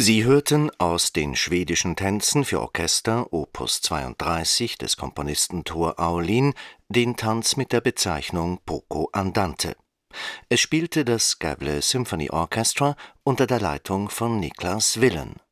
Sie hörten aus den schwedischen Tänzen für Orchester Opus 32 des Komponisten Tor Aulin den Tanz mit der Bezeichnung Poco Andante. Es spielte das Gävle Symphony Orchestra unter der Leitung von Niklas Willen